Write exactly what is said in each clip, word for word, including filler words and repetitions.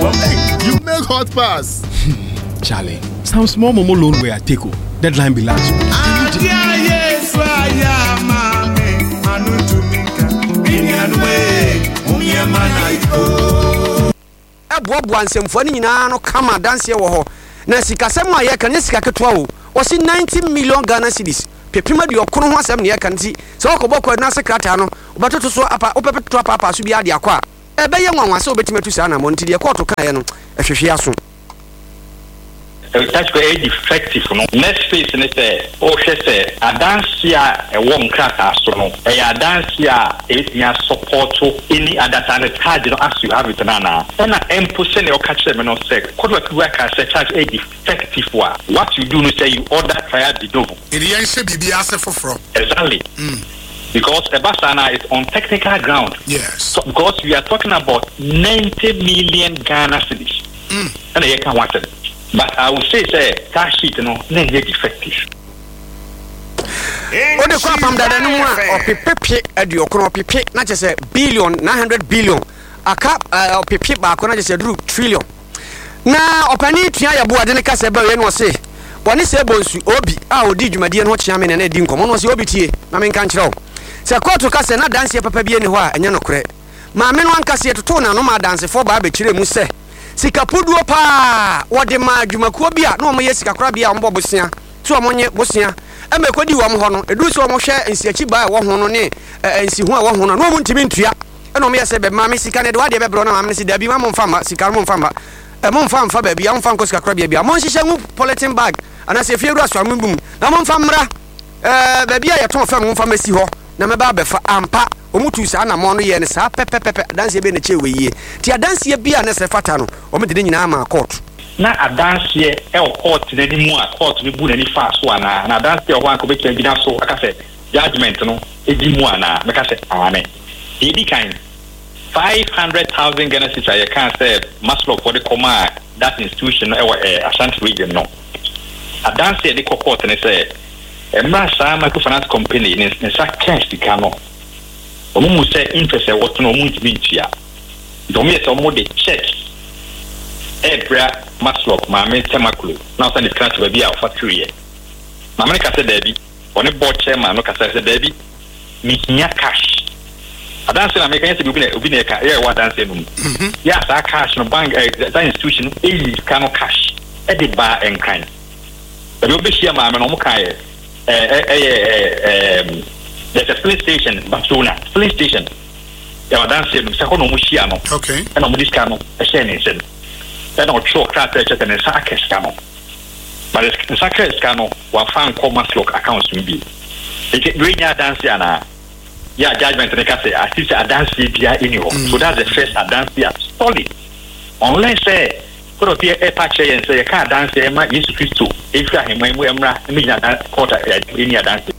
Hey, you make hot pass. Charlie, some small momo loan where I take o. Deadline be large. Ah, yeah, yes, yeah, mami. Manu tumika. Binian way. Umia manaiko. Abuabu ansɛmfo ni nyinaa no kama danse wɔ hɔ na sikasɛm a yɛ kan sika ketewa wo wɔsi ninety million Ghana cedis pepima de ɔkoro ho asɛm ne yɛ kan ti sɛ ɔkɔbɔ kɔ na sekrata no wobɛtoto so apa wopɛpɛto apa apa so bi ade akɔ a ɛbɛyɛ nwanwa sɛ wobɛtumi atu saa na mɔ nti de kɔɔto kaeɛ no ɛhwehwe aso that's very effective no next phase ne say o hwe say adanse a ɛwɔ nkrata so no ɛyɛ adanse a ɛnya support any other than charge no as you have it na na ɛna empo se ne o ka kyerɛ me no say kodwa kuwa ka say charge a effective wa what you do no say you order trial de novo it yen she bibia ase foforo exactly mm. Because Ebasana is on technical ground. Yes. So, because we are talking about ninety million Ghana cedis. Mm. And I can't want it. But I will say, say, cash sheet, you know, not yet effective. What the crap am that no or pipi at the okro pipi not just a billion nine hundred billion a cap or pipi back on just a drew trillion. Now opani tia ya bua de kasa ba we no say one is able to obi a odi dwumade no chiamen na edi nkomo no say obi tie na men kan kyerɛw se koto kasa na dance papa bi ani hɔ a enye no korɛ ma me no ankase toto na no ma dance fo ba be kyerɛ mu se sika poduo pa wode ma dwumakuo bi a na omo ye sika kora bi a omo bosia to omo nye bosia e me kodi wo mo hɔ no edu so omo hwɛ nsiachi ba wo ho no ne nsi ho a wo ho no no omo ntimi ntua e no omo ye se be ma me sika ne de wade be bro na ma me se da bi ma mo mfa ma sika mo mfa ma e mo mfa mfa ba bi a mo mfa nko sika kora bi a mo nhyehyɛ mu polythene bag ana se fie ru aso amubum na mo mfa mra eh ba bi a ye ton fa mo mfa masi hɔ na me ba be fa ampa omutu sa na mo no ye ne sa pepepepe danse be ne chewe yie ti adanse bi a ne se fata no o me de nyina ma court na adanse e o court ne ni mu a court ni bu na ni fa so ana na adanse o hwan ko be kyan bi na so aka se judgment no e di mu ana me ka se ane e di kan five hundred thousand Ghana cedis I can say Maslow for the coma that institution e wa Ashanti region no adanse e di court ne say emra sa microfinance company ne sa cash dikano omo mu say interest e what no mu ntimi ntia do me say omo de check ebra Maslow ma me temakulo na so the class ba bia factory e ma me ka say dabi oni board chairman no ka say dabi mi nya cash adanse na me kan say obi na obi na ka e wa adanse no ya sa cash no bank that institution e kan cash e de ba en kan but obi share ma me no mo kan eh eh um there's a police station Barcelona police station ya dance no se kono mo hia no okay and mo diska no e share ne sen and o cho crack purchase and sackers camo but the sackers camo wa fan commerce lock accounts mi bi e we nya dance ana ya judgment ne ka say assist a dance bia any so that's the first dance bia solid unless say kono pia e pa che yen say e ka dance e ma Yesu Kristo e fi ahemman mu emra mi nya court any dance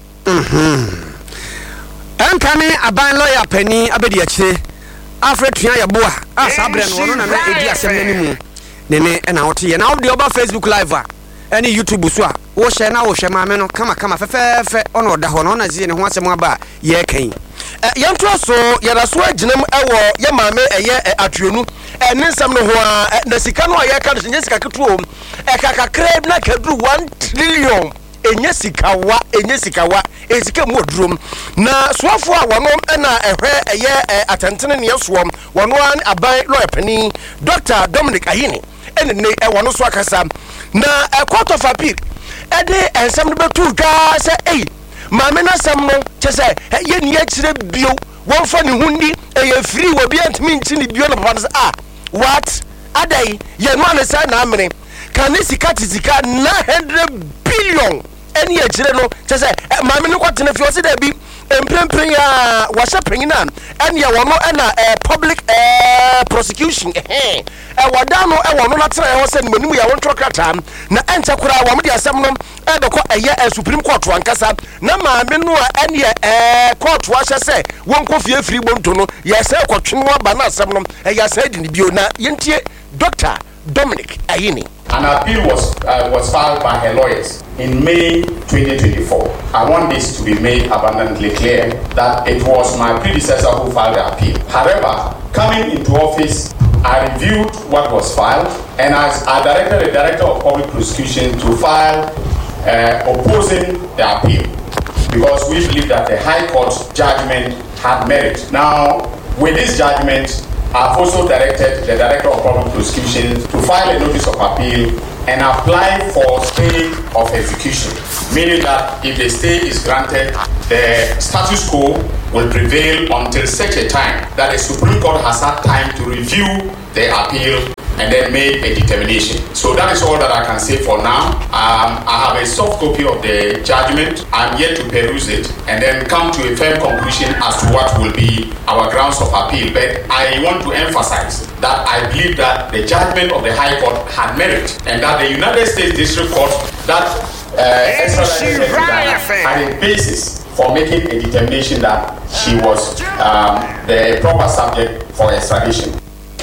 mhm ankane aban lawyer pani abedi akire afretua ya boa a sabre no no na na edi asem nanimu ne ne na wote ye na wo de oba Facebook live a ene YouTube so a wo hye na wo hye maame no kama kama fefefe ono oda ho no na zie ne ho asem aba ye kan ye ntro so ye da so aginam ewo ye maame eye atuonu ene nsam no ho a na sika no ye ka no nye sika ketuo e ka kakra na kadru one trillion enye sikawa enye sikawa ezike mu odrum na soafo a wono na ehwe eye atentene ne yeso wono an aban lawyer pani Doctor Dominic Ayini ene ne e wono so akasa na a court of appeal e de ensam no betu dwa se ei maame na sam no chese ye ne akire bio won fa ne hundi e ye free wo bi antimi nchi ne bio no papa se ah what adai ye no an say na amene kan sika tizika nine hundred billion eni ejire no chese maame no kwatene fi o se da bi emprempren ya wa sha penina eni ya wono na public prosecution eh e wada no e wono na tira ho se manimu ya wontro krata na encha kura wa mudi asem no e be ko eye supreme court wankasa na maame no eni e court wa sha se wonko fie firi bonto no ya se kwotwe no ba na asem no e ya se di ni bio na yentie Doctor Dominic Ayini. An appeal was uh, was filed by her lawyers in May twenty twenty-four. I want this to be made abundantly clear that it was my predecessor who filed the appeal. However, coming into office I reviewed what was filed, and I, I directed the Director of Public Prosecution to file uh, opposing the appeal, because we believe that the High Court's judgment had merit. Now, with this judgment, I've also directed the Director of Public Prosecution to file a notice of appeal and apply for stay of execution, meaning that if the stay is granted, the status quo will prevail until such a time that the Supreme Court has had time to review the appeal and then make a determination. So that is all that I can say for now. Um, I have a soft copy of the judgment. I'm yet to peruse it and then come to a firm conclusion as to what will be our grounds of appeal. But I want to emphasize that I believe that the judgment of the High Court had merit, and that the United States District Court that uh, had a basis for making a determination that she was um, the proper subject for extradition.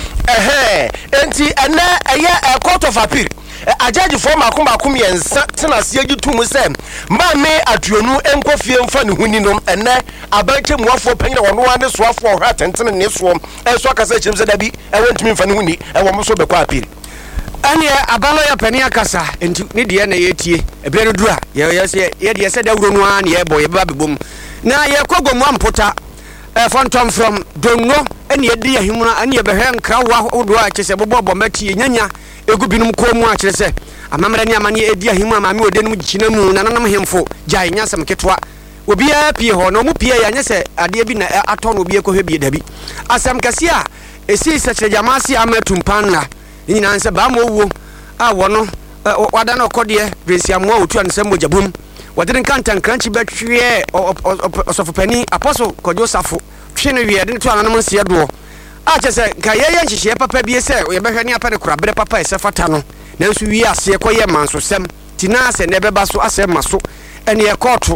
Eh, enti ene eye a court of appeal. A judge for makum makum yensa tena se agitu mu se ma me atuonu enkofie mfa ne huni no ene abanche muafo panyina wono ane soafo ohwa tentene ne so enso akasa chim se da bi e wontimi mfa ne huni e wo mo so be kwa appeal. Ane abalo ya pani akasa enti ne de na yetie e be no dura ye ye se ye de se da wuro no an ye boy be babom na ye kogomu ampota e fontom from donno ene ye de ahimuna ane ye behwe nkrawa odo a kese bobo mati nyanya egu binum komu a kire se amamra ni amane edi ahimu amame odenum gikina mu nananam hemfo jai nyasam ketwa obi a pie ho no mu pie ya nyese ade bi na ato no obi ekohwe bi dabi asam kase a esi seche jamasi amatumpanna nyina nse ba mo wo a wono wada na okode resiamo otu ansem mojabum wadin kantan kranchi betwe osofopani apostle kojo safo twe no wie de to ananam nse do a chese ka yeye nhihye papa bi se ye behwe ne apade kurabere papa ese fata no nanso wi ase koye manso sem tina se ne beba so asem maso ene ye koto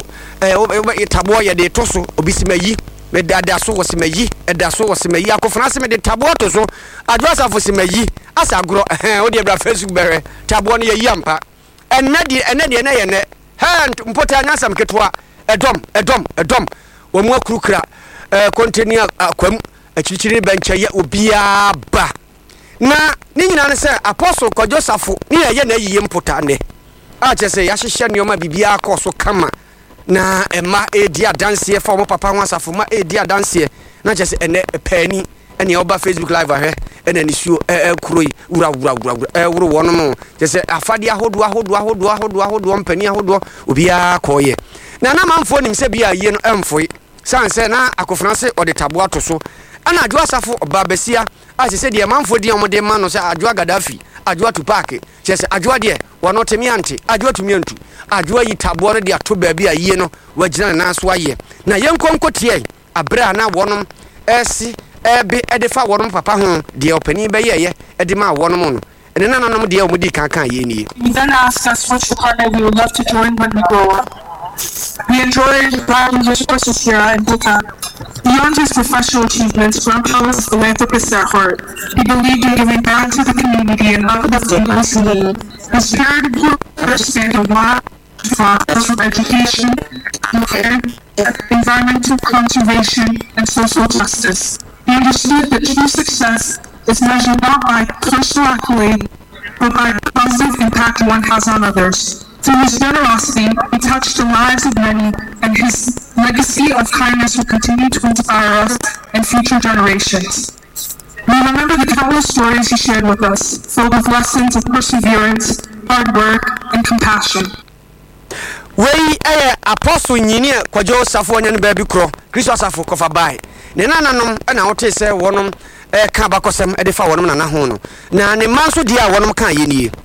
e tabo ye de to so obisimayi me dada so wosimayi eda so wosimayi akofuna se me de tabo to so adwasa fo simayi asa agro eh o de bra Facebook bere tabo no ye yampa enne de enne de na ye ne hand mpota nyasam ketwa edom edom edom wo mu akurukra eh continue akwam achichiri benche ye obia ba na ni nyina ne se apostle Kojo Safo ni ye na yiye mpota ne a chese ya hihye nioma bibia akoso kama na ema edi adanse fa mo papa Nwasafo ma edi adanse na chese ene pani ene oba Facebook live ahwe ene ni suo eh kuroi ura ura ura eh wuro wono no chese afade ahodo ahodo ahodo ahodo ahodo mpani ahodo obia koye na na manfo nim se bia ye no emfoi sanse na akofuna se ode tabo ato so ana adwa Safo oba besia ase se de manfo de omode ma no se adwa Gaddafi adwa Tupac chese adwa de wono temiante adwa tumiantu adwa yi tabo no de ato ba bia ye no wagina na so aye na yenkonkotie abra na wonom esi ebe edefa wonom papa ho de opani be ye ye ede ma wonom no ene na nanom de omudi kan kan ye ni. Then asked us which department we would love to join when we grow up. We enjoyed Brian's resources here in Bhutan. Beyond his professional achievements, Grandpa was a philanthropist at heart. He believed in giving back to the community and uplifting those in need. His very important understanding why focus on education, care, environmental conservation, and social justice. He understood that true success is measured not by personal accolade, but by the positive impact one has on others. Through his generosity, he touched the lives of many, and his legacy of kindness will continue to inspire us and future generations. We remember the countless stories he shared with us, filled with lessons of perseverance, hard work, and compassion. We eh apostle nyini Kojo Safo nyan ba bi kro Christos Safo kofa bai ne nananom na wote se wonom eh ka bakosem e de fa wonom na na ho no na ne manso dia wonom kan ye nie.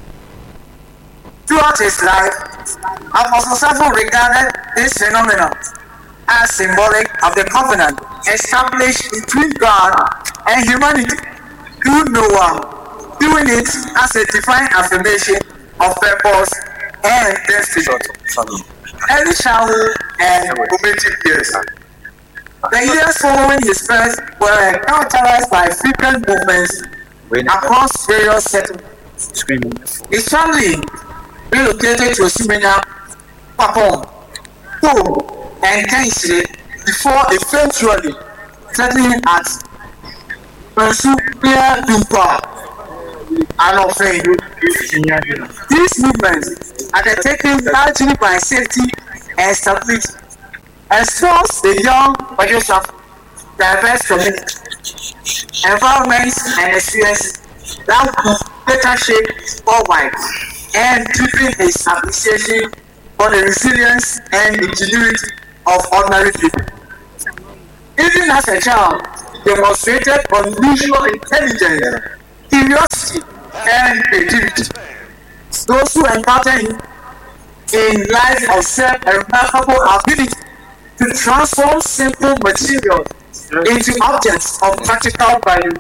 Throughout his life, Apostle Safo regarded this phenomenon as symbolic of the covenant established between God and humanity through Noah, doing it as a divine affirmation of purpose and destiny. Early childhood and formative years. The years following his birth were characterized by frequent movements across various settlements. His family relocated to Osimena, Papon, Po, and Kensington before eventually settling at pursue clear dumpa and offend. These movements are taken largely by safety and stability, expose the young producers of diverse communities, environments, and experiences that could better shape worldwide and deepen his appreciation for the resilience and ingenuity of ordinary people. Even as a child, demonstrated unusual intelligence, curiosity, and creativity. Those who encounter him in life observe a remarkable ability to transform simple materials into objects of practical value.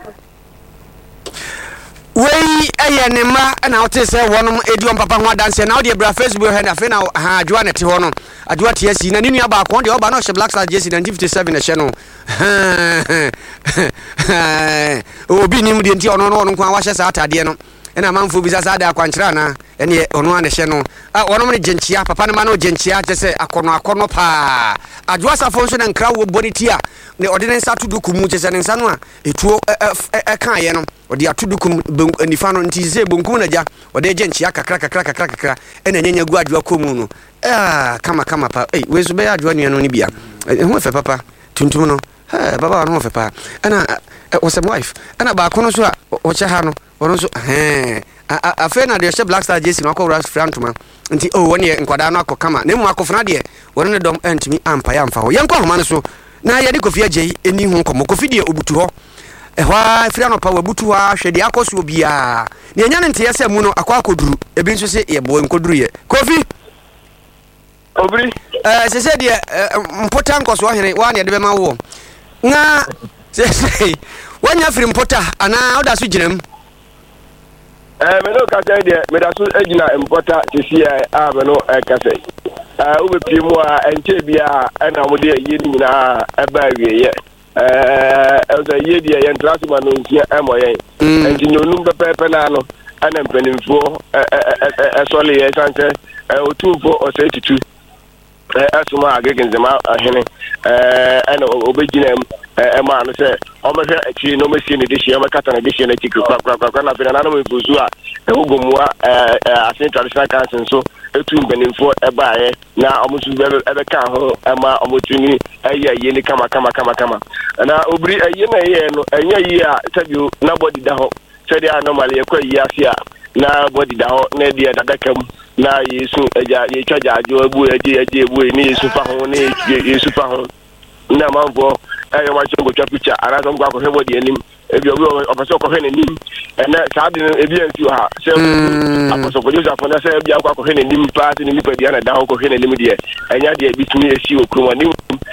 Wey eye ne ma na wote se wonom ediom papa ho dance na wo bra Facebook he na fe na ha adwa ne te ho no adwa te asi na ninu aba akon de oba na hye Black Star J C nineteen fifty-seven na hye no obi nim de nti ono no ono kwa wa hye sa atade no na manfo bi sa sa da akwankyera na ene ono ane hye no a wonom ne genchia papa ne ma no genchia te se akono akono pa adwa safo nso na nkra wo boniti a ne ordinance atudu kumu te se ne nsa no a etuo e kan ye no odi atudu kum nifa no nti se bonkum na ja odi genchia kakra kakra kakra kakra ene nyanya gu adwa komu no ah kama kama pa eh we so be adwa nua no ni bia ho fe papa tuntum no eh baba no fe pa ana was a wife ana ba kono so a o che ha no wono so eh afa na de Black Star J C no akọ ras frantuma nti oh woni nkwada no akọ na mu akọfra de wono ne dom antimi ampa ya amfa ho yenko homa no so na ye de kofi agye eni hu nkomo kofi de obutu ho ehwa fira no pa wabutu ha hwede akoso bia na enya ne nte se mu no akọ akoduru ebi nso se ye bo nkoduru ye kofi obri eh se se de mpota nkoso here wa na de be ma wo na se se wanya firi mpota ana oda so ginam eh me no ka say de me da so agina mpota tisi a me no e ka say eh ube pimu a enche bia na mo de ye ni na e ba wie ye eh e so ye de ye ntrasi ma no ntia e mo ye enti nyonum be pepe na no ana mpanimfo e e so le ye sanse e otumfo o say titu eh asuma agegenzema ahene eh ana obegina e ma no se o me hwe achi no me sie ne de hie o me kata na de hie na chi kwa kwa kwa na fe na no me buzu a e ugomwa eh asin traditional council so etu mbenimfo e baaye na omusu ebe ka ho e ma omutuni aye aye ni kama kama kama kama na obri aye na ye no enya yi a tabiu na body da ho se dia normal ye kwa yi asia na body da ho na dia dadakam na yesu eja ye chaja ajo ebu eje eje ebu ni yesu fa ho ni yesu fa ho na manfo ayo ma chongo cha picture ara so ngwa ko hebo de anim ebi obi ofaso ko hene nim ena sa de ebi anti ha se afaso ko josa fo na se ebi akwa ko hene nim pa se ni nipa dia na da ko hene nim de enya de ebi tumi esi okru woni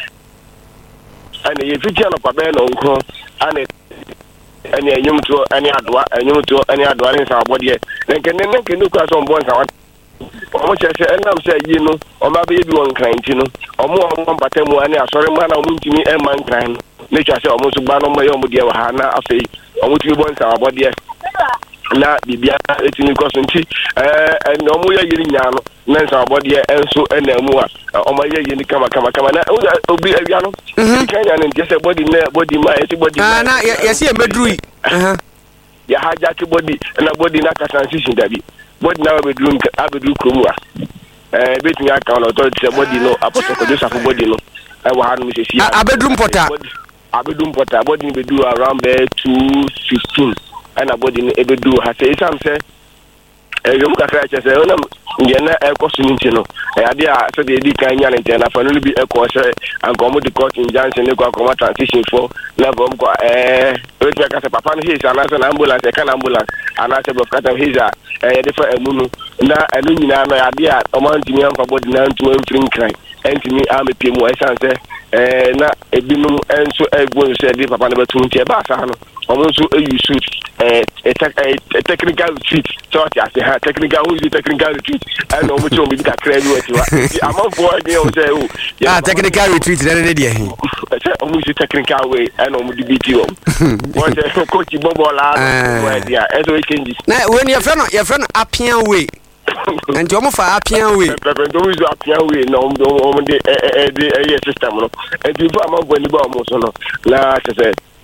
ana ye fitia no pa be no nko ana ani enyum to ani adoa enyum to ani adoa ni sa abode nenke nenke no kwa so mbo nsa wa omo chese enam se yi no o ma be bi won kranti no omo omo mpatemu ani asore ma na omo ntimi e man kran ne twa se omo so gba no mo ye omo de wa ha na afei omo timi bon sa abode na bibia etini koso nti eh en omo ye yiri nya no na nsa abode enso enamu a omo ye yiri kama kama kama na obi awia no kanya ne nti se body na body ma eti body ah na ye se emedrui aha ya haja ki body na body na ka transition dabi body na bedroom abedu kromwa eh betun ya ka no to se body no apostle ko Joseph body no e wa hanu se sia abedroom porta abedroom porta body be do around be two fifteen and body no ebedu ha se isam se e yom ka kra che se onam nge na e ko suninti no e ade a se de di kan nya ne na fa no bi e ko se ankomo di court injunction ne ko akoma transition for na bom ko eh o ti ka se papa no hisa na se na ambulance e kan ambulance ana se bof kata hisa e de fa emunu na enu nyina no ade a o man timi am fa body na ntu emfrin kran entimi am piemu e san se eh na ebinum enso e go se de papa no betu nti e ba sa no omo so e use eh technical retreat so ati ha technical who is technical retreat and omo cho bi ka kra ni wati wa amon fo e o say o ah technical retreat na ne dia hin say omo use technical way and omo dbt o what say coach bobo la wa dia e so changes na when your friend your friend appian way and omo fa appian way pepe do use appian way na omo de e de e system no e bi amon bo ni ba omo so no la say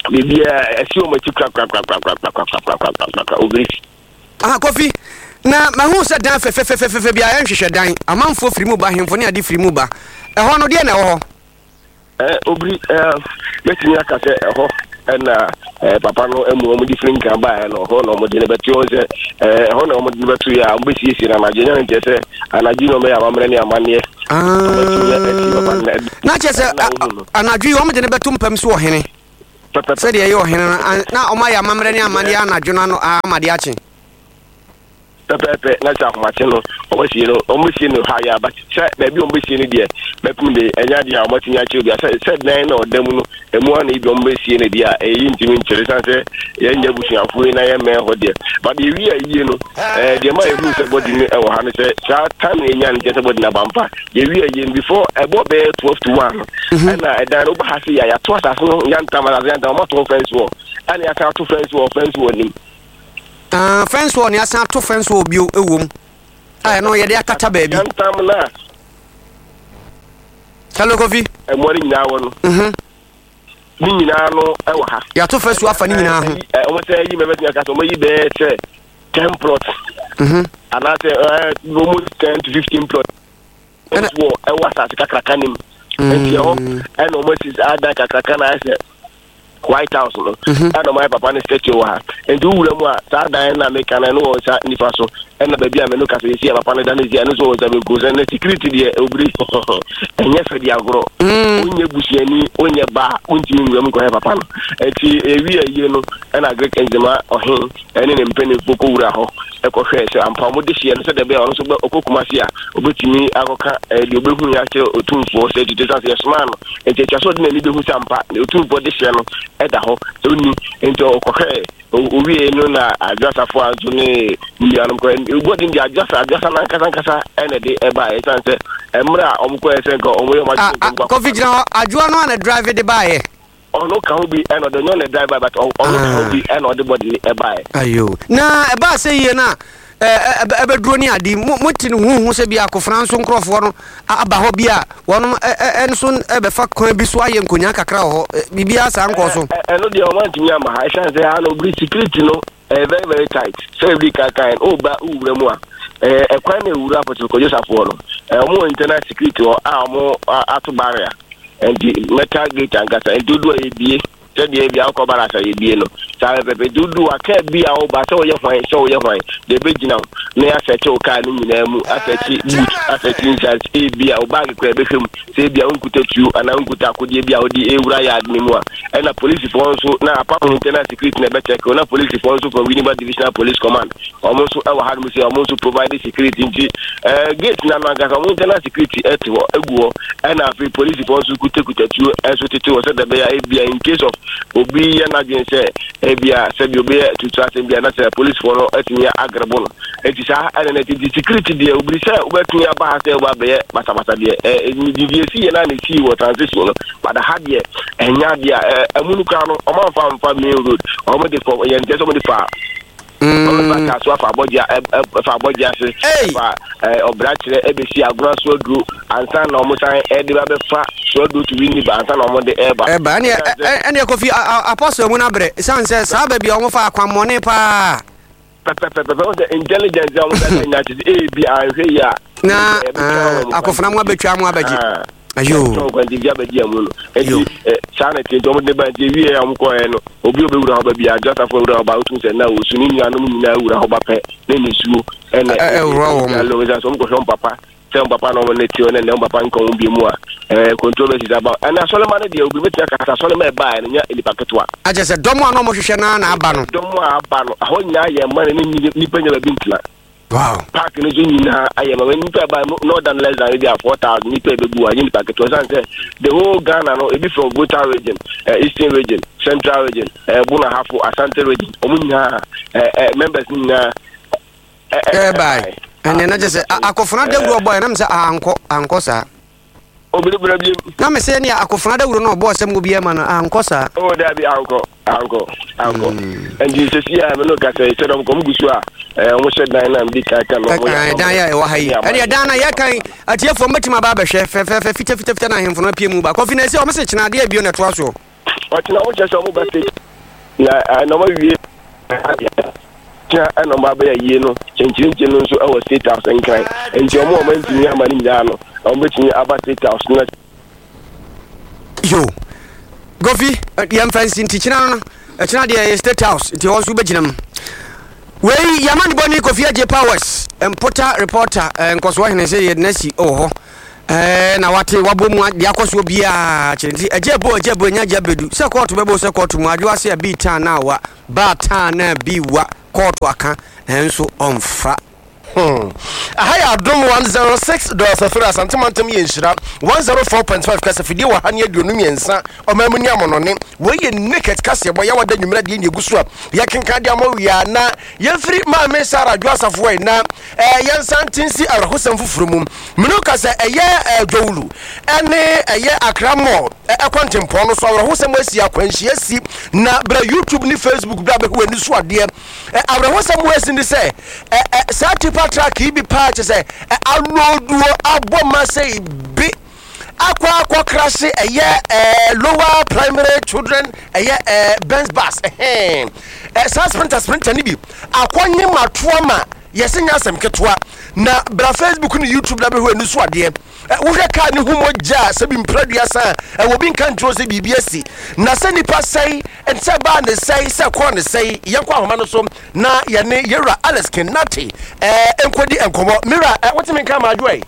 bibi a esi o machi kra kra kra kra kra kra kra kra kra obri ah Kofi na mahu se dan fe fe fe fe fe bia en hwehwe dan amanfo firi mu ba hemfo ne ade firi mu ba ehọ no de na ehọ eh obri eh meti aka se ehọ na eh papa no emu omo different kan ba no ho no mo de betu o se eh ho no mo de betu ya mo besi esi na na je nya nte se anaji no me ya mamre ne amane ah na che se anadwi o mo de betu mpam so ohene se de ye ohene na o ma ya mamre ne amane anadwo no amade ache pepe na cha kwate no o si no o si no ha ya ba se na bi o si no de mepum de enya de a o matinya che obi se se dan na odam no emu ana ibi o si no de a eyi ntimi nkyere san se ye nya busuafo na ye me ho de but the wi ayi no eh de ma ehu se body ni e wo ha no se sa time enya nte se body na bampa ye wi ayi before e bo be twelve to one na e dan o ba ha se ya ya to asase no ya ntama na ya ntama to fence wall ana ya ka to fence wall fence wall ni ah fence wall ni asan to fence wall bio ewom ah no ye de akata baabi yantam na hello Kofi e mo ni nyina wo no mhm ni nyina no e wo ha ya to fence wall afa ni nyina ho e o mo say yi me bet nyaka so mo yi be say ten plot mhm ana say almost ten to fifteen plot e wo e wo sa kakraka nim e ti ho e no mo sis ada kakraka na say White House no and my papa is statue wa and do mu a sa dan na make na no sa nifa so and na baby a me no ka se si papa no dan zi no so za be go se na security de obri enye fe di agro onye busiani onye ba ontimi nwam ko he papa no eti ewi aye no and agrek enzema ohin ene ne mpeni foko wura ho e ko hwe se ampa mo de hie no se de be ono so be okokuma si a obetimi akoka e de obehu ya che otumfo se de distance yes man eti cha so de na ni behu se ampa otumfo de hie no eda ho oni ento okohe owie no na adjust for anto ne million ko body ndi adjust adjust na nkasa nkasa ene de eba e sanse emra omko ese ko omoyo ma ko Kofi jina adwo no na drive de bae ono ka obi eno de no na driver but ono ka obi eno de body eba e ayo na eba se ye na eh ebe duro ni adi mutini huhu se bia ko franso nkrofo no aba ho bia wono enso ebe fa kon bi so aye nkonya kakra ho bibia sa nko so eno de o man timi ama ha sha se ha no security no very very tight so every kind o ba uwure mu a eh ekwan na ewura apoto ko Josafo no eh mo internal security o a mo ato barrier and the metal gate and gas and do do e bie se de bia ko bara sa e bie no sa pepe do do aka bia o ba se o ye hwan se o ye hwan de be gina na ya se che o ka ni nyina mu afechi boot afechi inside e bia o bag ko e be hwem se bia on kuta tuo ana on kuta akodi bia o di e wura ya admi mu a e na police for so na apart from internal security na be check na police for so from Winneba Divisional Police Command omo so e wa ha mu se omo so provide security nti eh gate na na ga so internal security eto eguo e na free police for so kuta kuta tuo e so tete o se de be ya e bia in case of obi ya na gen se e bia se bi obi to trust bia na se police for no etini agrebo no eti sa ene ne ti security de obi se obetuni aba ha se oba be bata bata de e di di si na ne si wo transition no but ha de enya dia amunu ka no o ma fa fa main road o mo de for yen je so mo de fa mm ba ka so fa boja fa boja se fa obrachire e be si agura so duro ansa na o mo san e de ba be fa so do to win ba ansa na o mo de eba eba ne ene Kofi apostle mu na bre san se sa ba bia o mo fa akwamone pa pepe pepe the intelligence o mo da nya ti e bi a hwe ya na akofuna mu abetwa mu abaji ayo so kwa ndi bia baji amu no e sana ti do mo de ba je wie am ko e no obi obi wura ba bia jota fo wura ba otu se na osuni nyu anu nyina wura ho ba pe na ni suo e na e wura wo mo lo za so mo ko shon papa se papa no mo ne ti o ne ne papa nko mo bi mu a eh controversy about ana Solomon de obi betia kata Solomon ba e nya eli paketwa aje se domo ano mo hwehwe na na aba no domo aba no ho nya ye ma ne ni ni panya ba bintla wow park no jo nyina ayema when you buy more than less than maybe four thousand you pay bebu anyi paketwa san say the whole Ghana no e be from Volta region uh, eastern region central region uh, Buna Hafo Asante region omunya uh, members nyina eh bye ene na je se akofuna de wuro boy na me se anko anko sa obiri bira bi na me se ni akofuna de wuro no boy se mo bi e ma na anko sa oh da bi anko anko anko and you see ya me no ka say se dom ko mgusu a eh mo she dan na mbi ka ka no mo ya dan ya e wa hayi ene dan na ya kan atiefo matima ba ba hwe fe fe fe fita fita fita na hemfo na pie mu ba Kofi na se o me se kina de abio na to aso But now just a mobile state. I know we and on Baba Yeno, changing Genos to our state house and kind, and your moment in Yamanino, on which you about state house. Yo, Gofi, young friends in Tichina, a China state house, it was Ubejinum. Where Yaman Bonnie Kofi J Powers, and Potter reporter, and Coswahan say Nessie, oh, and I want to Wabu, the Akos will be a jebo, a jebo, and Jabedu, so called to Bebo, so called to Maduasi, a beat now, Batana be what. Court worker and so on fa. Hmm. A higher drum one zero six dollars of Fras and Tomato Yinshira one zero four point five Casafidi or Hanya Dunumiansa or Mamuniamon on it. Where you naked Cassia by Yawa then you made in your Guswa. Yakin Kadiamo Yana, Yan free mamma Sarah Joseph Way now. A young Santinsi or Husam Fumum. Minukas a year Dolu. And a year Akramo, a quantum ponos or Husam Wesia when she see na bra YouTube ni Facebook bra when you swat dear. Our Husam West in the say, a track he be part say I know do aboma say be aqua aqua crash a year lower primary children a year Benz bus eh suspend sprint and be akwanye matwama yesinya asem ketwa na bra Facebook ni YouTube na be ho anu so ade wo hwe ka ni humo ja se bi mpradua san e wo bi nkan tro se bibiasi na se nipa sai en se ba ne sai se ko ne sai yenkwa homa no so na ye ne yera Alex Kenati eh enkodi enkomo mira what me kan ma adwo.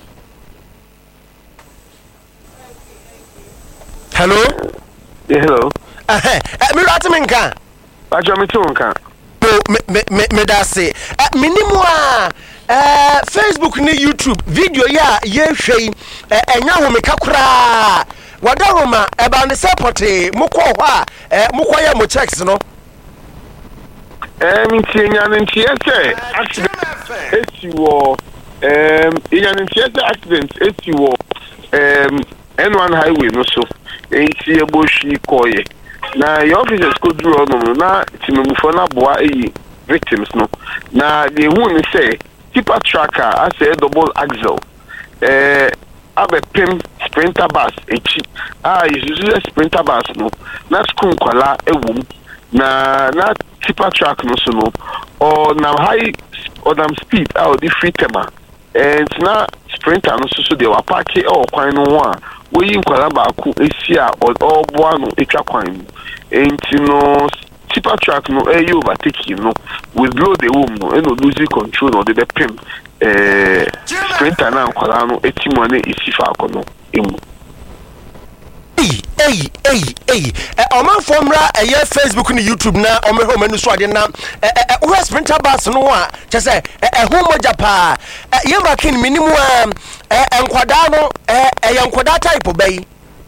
Hello? Yeah, hello. Eh eh mira what me kan ajo me tun kan me me me me da se minimum a eh Facebook ni YouTube video ya ye hwei enya ho me kakura wadaroma e ba ne support mukọ ho a mukọ ya mo checks no em tienya ne tiese accident eti wo em inya ne tiese accident eti wo em N one highway no so enti eboshi koye na your officers could draw no na timemufo na boa e victims no na the who say tipper tracker as a double axle eh abe pim sprinter bus echi ah use sprinter bus no na school kwala ewum na na tipper track no so no or na high or na speed out the free tema and na sprinter no so so they were parking or kwan no ho a we yin kwala ba ku esia or boa no etwa kwan enti no tipper track no eh you overtake you no with blow the womb no e no lose control no the pim eh sprinter na kwala no etimo na esifa akono emu ei ei ei ei o man formra eh Facebook ni YouTube na o me ho manu so ade na eh wo sprinter bus no a che say eh ho moja pa ye makin minimum eh enkwada no eh enkwada type bai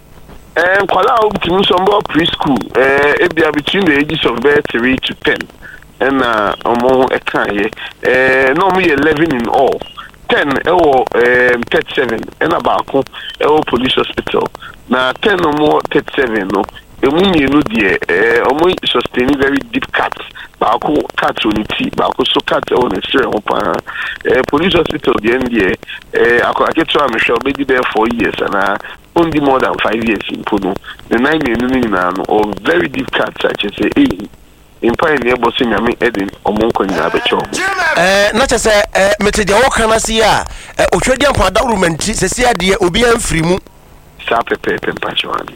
eh kwala obtimi sombo preschool eh ebia between the ages of three to ten and uh omo ekaye eh no me eleven in all ten ewo um thirty-seven and abako ewo police hospital na ten no more thirty-seven no emu mienu die eh omo sustain very deep cut baako cut on ti baako so cut on the sire ho pa eh police hospital die ndie eh akoraketo amehwe obedi there for years and only more than five years in Puno the nine mienu na no or very deep cut such as say eh in pioneer boss nyame edin omonko nyina becho eh na che se eh metede wo kana si a otwedi ampa da romanti se se ade obi amfiri mu sa pepe pempacho ani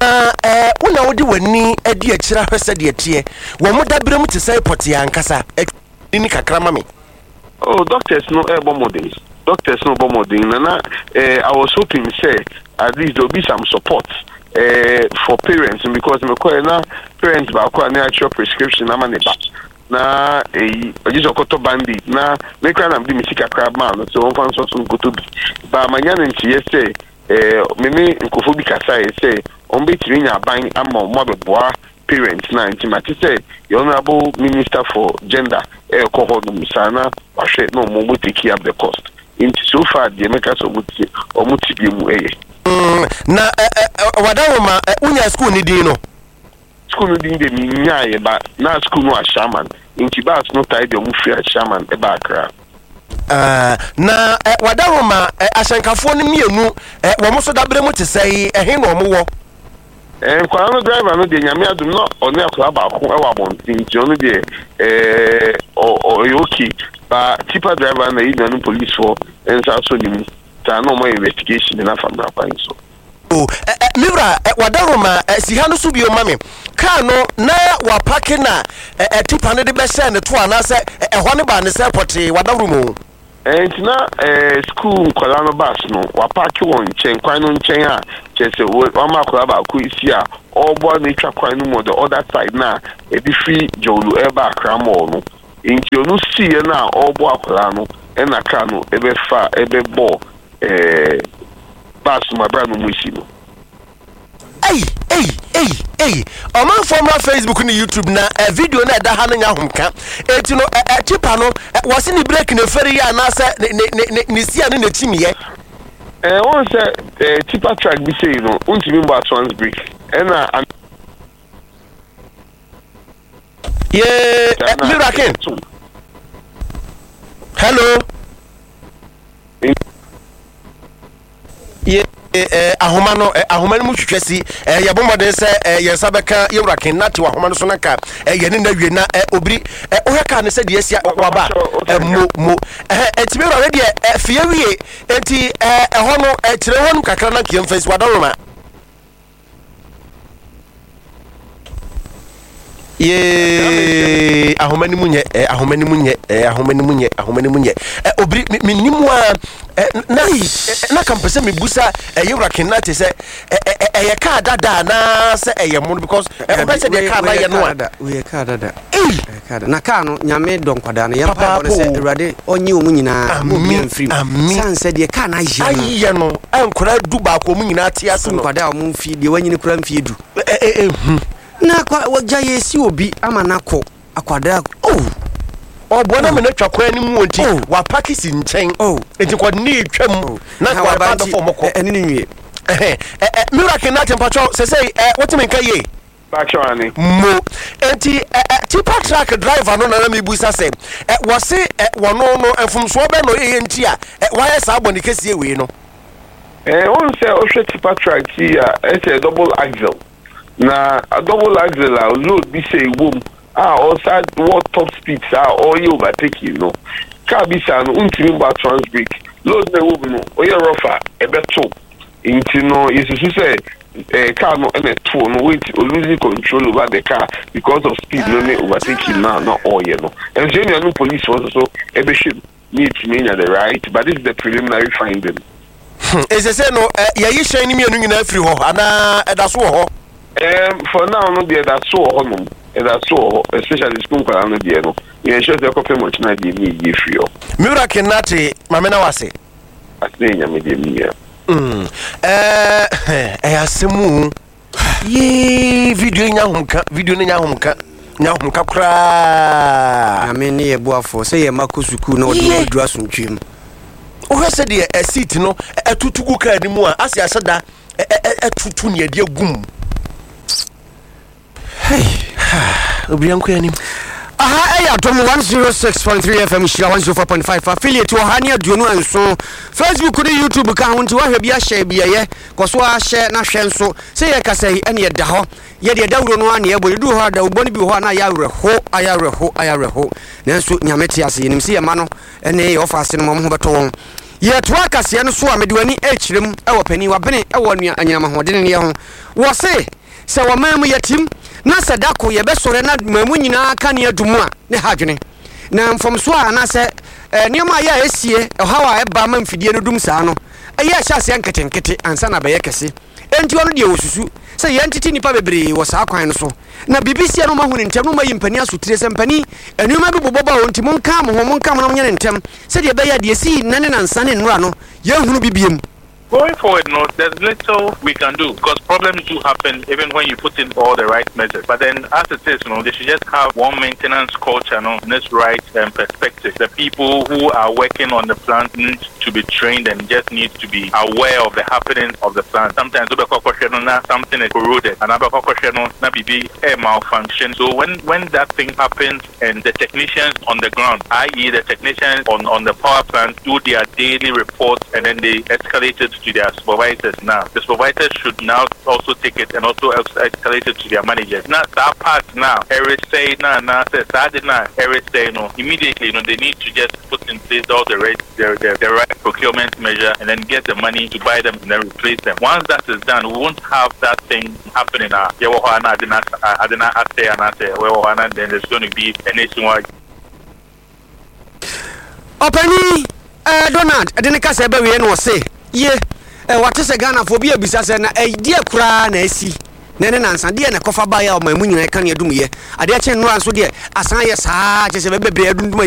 eh una wodi wani ade akira hwese de tie wo mo dabrem te sai poti ankasa ni kakra mame oh doctors no e bo models doctors no bo model na eh I was hoping say at least there will be some support uh, for parents because me call na parents ba kwa na actual prescription na money ba na eh ojizo koto bandit na me kwa na bi misika crab man so on fan so so koto bi ba manya na nchi yese eh me me nkofo bi kasa yese on be tiri nya ban ama mo beboa parents na nchi mati say the honorable minister for gender eh ko ho no musana wa hwe no mo mo take care of the cost into so far the make so muti o muti bi mu eh na wadawoma unya school ni din no school ni din de mi nyaye ba na school no a shaman inti ba no tie de mu free shaman e ba kra ah na wadawoma asankafo ni mienu wo mo so dabre mu te sei ehe no mo wo Eh, kwano driver no de nyame adum no ono akwa ba ko e wa bontin nti ono de eh o yoki ba tipa driver na yi no police for ensa so ni mu ta no mo investigation na famra pan so oh eh mibra wadaroma siha no so bio mame car no na wa park na eh tipa no de be share ne to anase ehwo ne ba ne se pote wadaromo eh ntina eh school nkola no bus no wa park won chen kwan no nchen a chese o ma kola ba ko isi a obo na twa kwan no mo the other side na e bi free jolu e ba kramo no nti onu si e na obo akola no e na car no e be fa e be bo eh bus ma bra no mo isi no Hey, hey, hey, hey. O man from Facebook ni YouTube na a video na da ha no nya homka. Eti no e chipa no was ni break na feri ya na se ne ne sia ne chimiye. Eh won say eh chipa track bi say no untimi mba trans break. E na yeah, Miracle. Hello. Yeah. eh ahoma no ahoma no mu twetwesi eh ye bomode se eh ye sabeka ye wuraken na ti ahoma no so naka eh ye ne na wie na eh obri eh oheka ne se de asia waba eh mo mo eh etime wura de eh fie wie enti eh eho no eh kire ho no kakra na kiem face wadoroma ye ahoma ni munye eh ahoma ni munye eh ahoma ni munye ahoma ni munye eh obri minnimu a na na kampese me busa eh yewraken na te se eh eh ye ka dada na se eh ye mo because eh be se de ka na ye no a we ka dada eh ka dada na ka no nyame don kwada na ye pa bo se urade onyi o mu nyina mo bi amfiri san se de ka na ye aye no ankora du ba ko mu nyina te ase no kwada o mu mfi de wanyi ne kura mfi du eh eh na kwa wagya yesi obi ama nako akwada oh obo na me na twakwa ni mu onti wa pakisi nchen enti kwa ni twam na kwa ba do fo moko eni ni nwie eh eh Miracle na tempacho se say eh what me kan ye Actually, mo enti tipa truck driver no na me busa se eh wose eh wono no enfum so be no ye enti a wa ye sa aboni kese we no eh won say o hwe tipa truck ti a it's a double axle na a double axle a load bi say wom ah outside what top speeds are all you overtake you know car bi sa no untimi ba trans brake load na wom no o ye rougher e beto inti no yesu say eh car no e to no wait o losing control over the car because of speed no me overtake you now no all you know and so no police was so e be should need to mean the right but this is the preliminary finding is say no ya yi hwan ni mienu nyina afiri ho ana e da so ho um for now no be that so ho no e da so especially school kwa no be no ye sure say ko pe much na be ni ye free ho Miracle nati mamena wase asenya me de mi ya mm eh eh asemu ye video nya humka video nya humka nya humka kra na me ne ye boafo say ye makosuku na odi dura suntwem o hwese de e seat no atutugu ka ni mu a ase aseda atutu ne de gum hey obianko yani aha eya dom one oh six point three F M shira one oh four point five affiliate wa hania duonu anso Facebook ni YouTube ka ho nti wa hwe bia share bia ye koso a share na hwe nso se ye ka sei ene ye da ho ye de dawuro no ane ye bo du ho da uboni bi ho na ya werho aya werho aya werho nanso nyamete ase nim se ye ma no ene ye ofa ase no mo ho beto won ye to akase no so a medwani echirem e wo pani wa bene e wo nua anyama ho de ne ye ho wo se se wo mamu yatim na sadako ye besore na mamu nyina aka ne adumu a ne hadwene na mfomso a na se nioma ya esie hawa e ba ma mfidie no dum saa no eye hya se nketenkete ansa na be ye kese enti ono de osusu se ye ntiti nipa bebre wo saa kwan no so na B B C no ma hunu ntem no ma yimpani asutire se mpani enioma bi boboba wo nti monka mo ho monka mo no nyene ntem se de be ya de si nane na nsa ne nura no ye hunu bibiem. Going forward, no, there's little we can do because problems do happen even when you put in all the right measures. But then, as it is, you know, they should just have one maintenance culture, no, in this right um, perspective. The people who are working on the plant need to be trained and just need to be aware of the happenings of the plant. Sometimes, something is corroded, and a malfunction. So when when that thing happens, and the technicians on the ground, that is, the technicians on on the power plant, do their daily reports, and then they escalate it to their supervisors now. The supervisors should now also take it and also escalate it to their managers. Now that part now, Eric say now now that now Eric say no immediately. You know they need to just put in place all the right the, the, the right procurement measure and then get the money to buy them and then replace them. Once that is done, we won't have that thing happening now. Then there's going to be a nationwide. Openi uh, Donald, I didn't say we no say. Ye, what is a Ghana for be a business and a dear cry na see. Nenans and dear na cofa buyer of my moon I can you do me. I dare chain runs with ye. As I yes, ah, just a baby,